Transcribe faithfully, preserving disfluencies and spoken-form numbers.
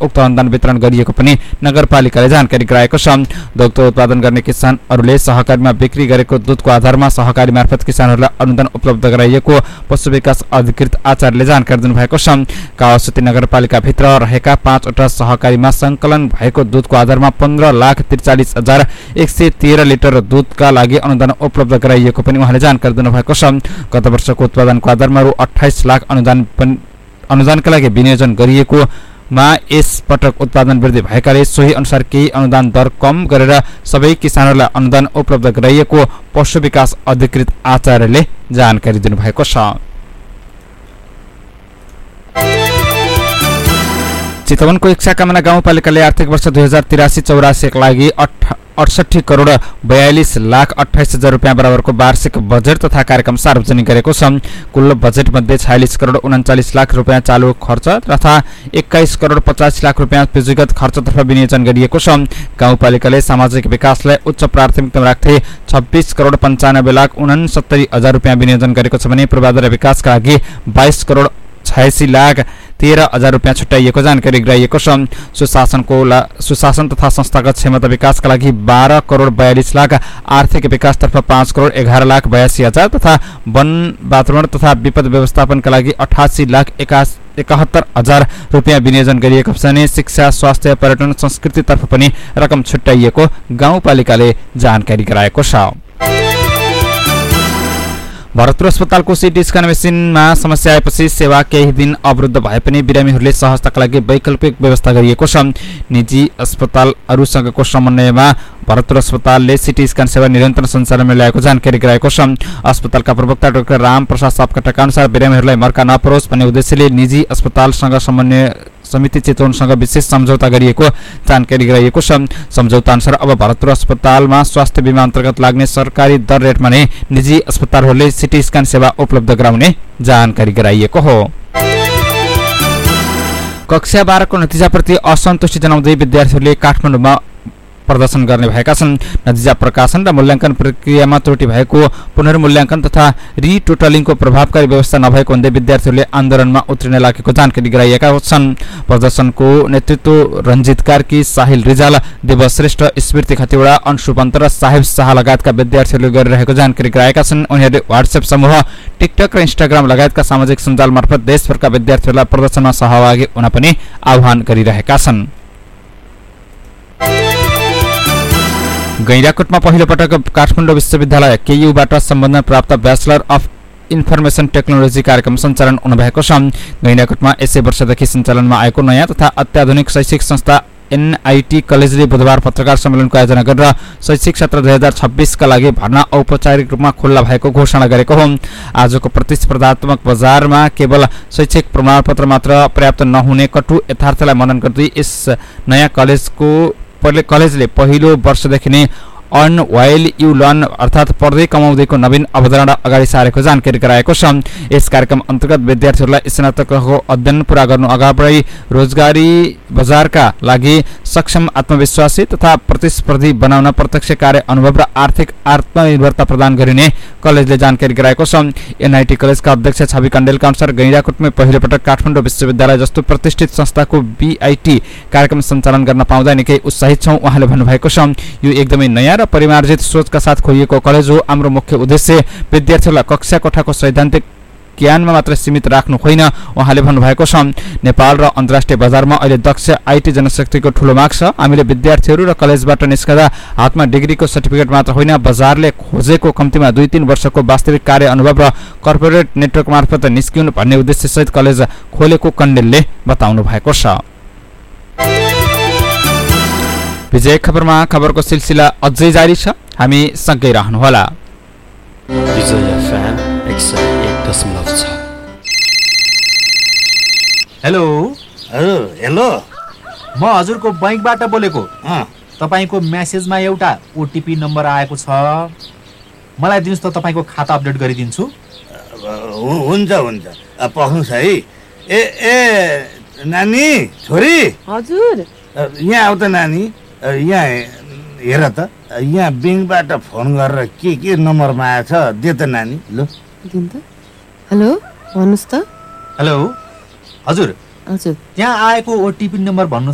उक्त अनुदान वितरण गरिएको पनि नगरपालिकाले जानकारी गराएको छ। दुग्ध उत्पादन गर्ने किसानहरूले सहकारीमा बिक्री गरेको दुधको आधारमा सहकारी मार्फत किसानहरूलाई अनुदान उपलब्ध गराइएको पशु विकास अधिकृत आचार्यले जानकारी दिनुभएको छ। कावासुती नगरपालिकाभित्र रहेका पाँचवटा सहकारीमा सङ्कलन भएको दुधको आधारमा पन्ध्र लाख त्रिचालिस हजार एक सय तेह्र लिटर दुधका लागि अनुदान उपलब्ध गराइएको पनि उहाँले जानकारी दिनुभएको छ। गत वर्षको उत्पादनको आधारमा रु अठाइस लाख अनुदान अनुदानका लागि विनियोजन गरिएको मा यस पटक उत्पादन वृद्धि भएकाले सोही अनुसार केही अनुदान दर कम गरेर सबै किसानहरूलाई अनुदान उपलब्ध गराइएको पशु विकास अधिकृत आचार्यले जानकारी दिनुभएको छ। चितवनको इच्छाकामना गाउँपालिकाले आर्थिक वर्ष दुई हजार तिरासी चौरासीका लागि अठसट्ठी करोड बयालिस लाख अठाइस हजार रुपियाँ बराबरको वार्षिक बजेट तथा कार्यक्रम सार्वजनिक गरेको छ। कुल बजेटमध्ये छयालिस करोड उन्चालिस लाख रुपियाँ चालु खर्च तथा एक्काइस करोड पचास लाख रुपियाँ पुँजीगत खर्चतर्फ विनियोजन गरिएको छ। गाउँपालिकाले सामाजिक विकासलाई उच्च प्राथमिकता राख्दै छब्बिस करोड पन्चानब्बे लाख उनसत्तरी हजार रुपियाँ विनियोजन गरेको छ भने पूर्वाधार विकासका लागि बाइस करोड छयासी लाख तेह्र हजार रुपियाँ छुट्याइएको जानकारी गराइएको छ। सुशासनको सुशासन तथा संस्थागत क्षमता विकासका लागि बाह्र करोड बयालिस लाख, आर्थिक विकासतर्फ पाँच करोड एघार लाख बयासी हजार तथा वन वातावरण तथा विपद व्यवस्थापनका लागि अठासी लाख एकास एकाहत्तर हजार रुपियाँ विनियोजन गरिएको छ भने शिक्षा स्वास्थ्य पर्यटन संस्कृतितर्फ पनि रकम छुट्याइएको गाउँपालिकाले जानकारी गराएको छ। भरतपुर अस्पतालको सिटी स्क्यान मेसिनमा समस्या आएपछि सेवा केही दिन अवरुद्ध भए पनि बिरामीहरूले सहजताका लागि वैकल्पिक व्यवस्था गरिएको छ। निजी अस्पतालहरूसँगको समन्वयमा भरतपुर अस्पतालले सिटी स्क्यान सेवा निरन्तर सञ्चालनमा ल्याएको जानकारी गराएको छ। अस्पतालका प्रवक्ता डाक्टर राम प्रसाद सापकोटाका अनुसार बिरामीहरूलाई मर्का नपरोस् भन्ने उद्देश्यले निजी अस्पतालसँग समन्वय समिति चितवनसँग विशेष सम्झौता गरिएको जानकारी गराइएको छ। सम्झौता अनुसार अब भरतपुर अस्पतालमा स्वास्थ्य बीमा अन्तर्गत लाग्ने सरकारी दर रेटमा नै निजी अस्पतालहरूले सिटी स्क्यान सेवा उपलब्ध गराउने जानकारी गराइएको हो। कक्षा बाह्रको नतिजाप्रति असन्तुष्टि जनाउँदै विद्यार्थीहरूले काठमाडौँमा प्रदर्शन गर्ने भएका छन्। नतिजा प्रकाशन र मूल्याङ्कन प्रक्रियामा त्रुटि भएको, पुनर्मूल्याङ्कन तथा रिटोटलिङको प्रभावकारी व्यवस्था नभएको भन्दै विद्यार्थीहरूले आन्दोलनमा उत्रिन लागेको जानकारी गराइएका छन्। प्रदर्शनको नेतृत्व रञ्जित कार्की, साहिल रिजाल, देव श्रेष्ठ, स्मृति खतिवडा, अंशु पन्त र साहेब शाह लगायतका विद्यार्थीहरूले गरिरहेको जानकारी गराएका छन्। उनीहरूले व्हाट्सएप समूह, टिकटक र इन्स्टाग्राम लगायतका सामाजिक सञ्जाल मार्फत देशभरका विद्यार्थीहरूलाई प्रदर्शनमा सहभागी हुन पनि आह्वान गरिरहेका छन्। गैंडाकोटमा पहिलो पटक काठमाडौँ विश्वविद्यालय केयुबाट सम्बन्धन प्राप्त ब्याचलर अफ इन्फर्मेसन टेक्नोलोजी कार्यक्रम सञ्चालन हुनुभएको छ। गैंडाकोटमा यसै वर्षदेखि सञ्चालनमा आएको नयाँ तथा अत्याधुनिक शैक्षिक संस्था एनआईटी कलेजले बुधबार पत्रकार सम्मेलनको आयोजना गरेर शैक्षिक सत्र दुई हजार छब्बीसका लागि भर्ना औपचारिक रूपमा खुल्ला भएको घोषणा गरेको हो। आजको प्रतिस्पर्धात्मक बजारमा केवल शैक्षिक प्रमाणपत्र मात्र पर्याप्त नहुने कटु यथार्थलाई मनन गर्दै यस नयाँ कलेजको कलेजले पहिलो वर्षदेखि नै अर्न वाइल यु लर्न अर्थात् पढ्दै कमाउँदैको नवीन अवधारणा अगाडि सारेको जानकारी गराएको छ। यस कार्यक्रम अन्तर्गत विद्यार्थीहरूलाई स्नातकको अध्ययन पूरा गर्नु अगाडि रोजगारी बजारका लागि सक्षम, आत्मविश्वासी तथा प्रतिस्पर्धी बनाउन प्रत्यक्ष कार्य अनुभव र आर्थिक आत्मनिर्भरता प्रदान गरिने कलेजले जानकारी गराएको छ। एनआईटी कलेजका अध्यक्ष छवि कण्डेलका अनुसार गैंडाकोटमै पहिलो पटक काठमाडौँ विश्वविद्यालय जस्तो प्रतिष्ठित संस्थाको बीआईटी कार्यक्रम सञ्चालन गर्न पाउँदा निकै उत्साहित छौँ उहाँले भन्नुभएको छ। यो एकदमै नयाँ र परिमार्जित सोचका साथ खोलिएको कलेज हो। हाम्रो मुख्य उद्देश्य विद्यार्थीहरूलाई कक्षा कोठाको सैद्धान्तिक ज्ञानमा मात्र सीमित राख्नु होइन उहाँले भन्नुभएको छ। नेपाल र अन्तर्राष्ट्रिय बजारमा अहिले दक्ष आईटी जनशक्तिको ठूलो माग छ। हामीले विद्यार्थीहरू र कलेजबाट निस्कँदा हातमा डिग्रीको सर्टिफिकेट मात्र होइन, बजारले खोजेको कम्तीमा दुई तीन वर्षको वास्तविक कार्य अनुभव र कर्पोरेट नेटवर्क मार्फत निस्किनु भन्ने उद्देश्यसहित कलेज खोलेको कण्डेलले बताउनु भएको छ। विजय खबरमा खबरको सिलसिला अझै जारी छ, हामी सँगै रहनुहोला। हेलो हेलो, म हजुरको बैंकबाट बोलेको। तपाईको मेसेजमा एउटा ओटिपी नम्बर आएको छ, मलाई दिनुस् त, तपाईको खाता अपडेट गरिदिन्छु। हुन्छ हुन्छ, पख्नुस् है। ए ए नानी, छोरी, हजुर यहाँ आऊ त नानी। यहाँ हेर त, यहाँ ब्याङ्कबाट फोन गरेर के के नम्बरमा आएछ, दे त नानी। ल दिन त। हेलो भन्नुहोस् त। हेलो हजुर, हजुर त्यहाँ आएको ओटिपी नम्बर भन्नु